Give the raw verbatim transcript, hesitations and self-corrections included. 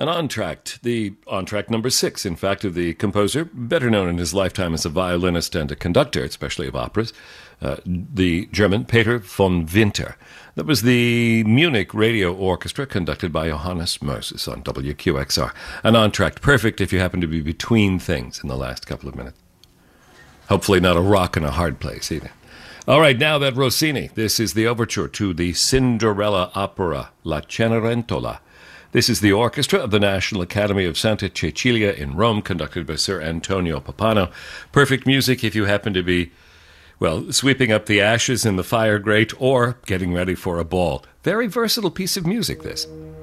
An entr'acte, the entr'acte number six, in fact, of the composer, better known in his lifetime as a violinist and a conductor, especially of operas, uh, the German Peter von Winter. That was the Munich Radio Orchestra, conducted by Johannes Moses on W Q X R. An entr'acte, perfect if you happen to be between things in the last couple of minutes. Hopefully not a rock in a hard place either. All right, now that Rossini. This is the overture to the Cinderella opera, La Cenerentola. This is the orchestra of the National Academy of Santa Cecilia in Rome, conducted by Sir Antonio Pappano. Perfect music if you happen to be, well, sweeping up the ashes in the fire grate or getting ready for a ball. Very versatile piece of music, this.